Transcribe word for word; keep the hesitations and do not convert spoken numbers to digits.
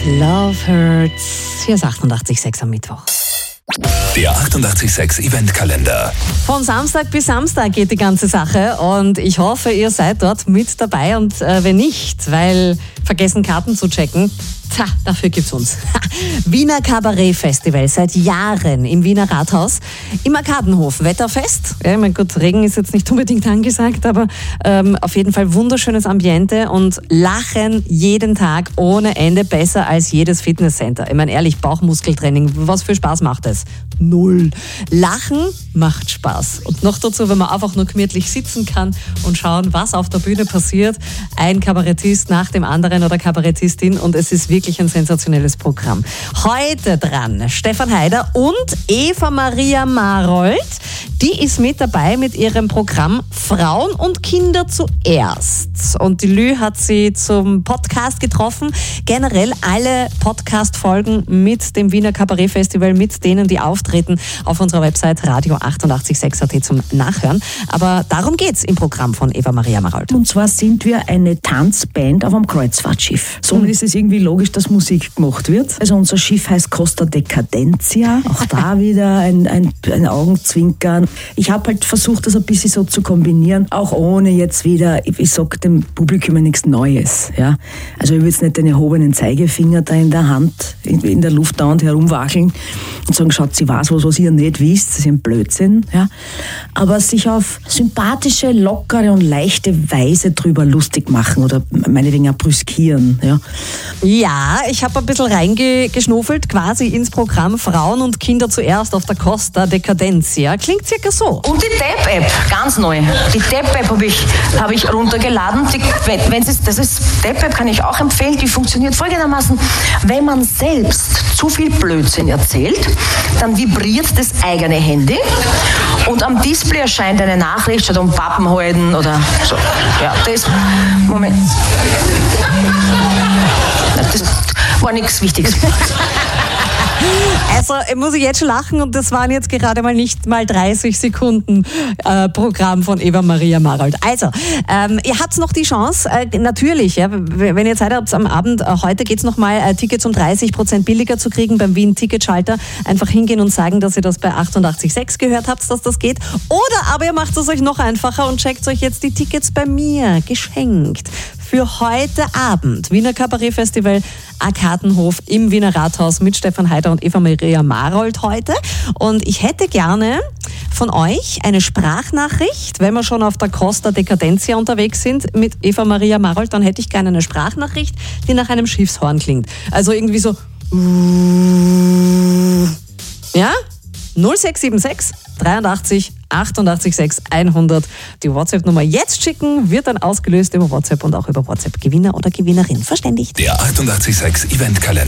Love Hurts. Hier ist achtundachtzig Komma sechs am Mittwoch. Der achtundachtzig Komma sechs Eventkalender. Von Samstag bis Samstag geht die ganze Sache und ich hoffe, ihr seid dort mit dabei und äh, wenn nicht, weil vergessen Karten zu checken, tja, dafür gibt's uns. Wiener Kabarett Festival, seit Jahren im Wiener Rathaus, im Arkadenhof, Wetterfest. Ja, mein Gott, Regen ist jetzt nicht unbedingt angesagt, aber ähm, auf jeden Fall wunderschönes Ambiente und Lachen jeden Tag ohne Ende, besser als jedes Fitnesscenter. Ich meine ehrlich, Bauchmuskeltraining, was für Spaß macht es? Null. Lachen macht Spaß. Und noch dazu, wenn man einfach nur gemütlich sitzen kann und schauen, was auf der Bühne passiert. Ein Kabarettist nach dem anderen oder Kabarettistin und es ist wirklich ein sensationelles Programm. Heute dran Stefan Heider und Eva Maria Marold. Die ist mit dabei mit ihrem Programm Frauen und Kinder zuerst. Und die Lü hat sie zum Podcast getroffen. Generell alle Podcast-Folgen mit dem Wiener Kabarett Festival, mit denen, die auftreten, auf unserer Website radio achtundachtzig Komma sechs Punkt at zum Nachhören. Aber darum geht's im Programm von Eva Maria Marold. Und zwar sind wir eine Tanzband auf einem Kreuzfahrtschiff. Somit ist es irgendwie logisch, dass Musik gemacht wird. Also unser Schiff heißt Costa Decadencia. Auch da wieder ein, ein, ein Augenzwinkern. Ich habe halt versucht, das ein bisschen so zu kombinieren, auch ohne jetzt wieder, ich, ich sag dem Publikum nichts Neues. Ja? Also ich will jetzt nicht den erhobenen Zeigefinger da in der Hand, in, in der Luft dauernd herumwackeln und sagen, schaut, sie weiß was, was ihr nicht wisst, das ist ein Blödsinn. Ja? Aber sich auf sympathische, lockere und leichte Weise drüber lustig machen oder meinetwegen auch brüskieren. Ja, ja ich habe ein bisschen reingeschnuffelt quasi ins Programm Frauen und Kinder zuerst auf der Costa Decadencia. Klingt circa so. Und die Depp-App, ganz neu. Die Depp-App habe ich, hab ich runtergeladen. Die, wenn Sie, das ist, Depp-App kann ich auch empfehlen, die funktioniert folgendermaßen. Wenn man selbst zu viel Blödsinn erzählt, dann vibriert das eigene Handy und am Display erscheint eine Nachricht, statt um Pappen halten oder so. Ja, das, Moment. Das war nichts Wichtiges. Also muss ich jetzt schon lachen und das waren jetzt gerade mal nicht mal dreißig Sekunden äh, Programm von Eva Maria Marold. Also, ähm, ihr habt noch die Chance, äh, natürlich, ja, wenn ihr Zeit habt am Abend, äh, heute geht's noch mal, äh, Tickets um dreißig Prozent billiger zu kriegen beim Wien-Ticketschalter. Einfach hingehen und sagen, dass ihr das bei achtundachtzig Komma sechs gehört habt, dass das geht. Oder aber ihr macht es euch noch einfacher und checkt euch jetzt die Tickets bei mir, geschenkt. Für heute Abend, Wiener Kabarett Festival, Arkadenhof im Wiener Rathaus mit Stefan Heider und Eva Maria Marold heute. Und ich hätte gerne von euch eine Sprachnachricht, wenn wir schon auf der Costa Decadencia unterwegs sind mit Eva Maria Marold, dann hätte ich gerne eine Sprachnachricht, die nach einem Schiffshorn klingt. Also irgendwie so, ja? null sechs sieben sechs dreiundachtzig achtundachtzig sechs hundert. Die WhatsApp-Nummer jetzt schicken, wird dann ausgelöst über WhatsApp und auch über WhatsApp Gewinner oder Gewinnerin verständigt. Der achtundachtzig Komma sechs Eventkalender.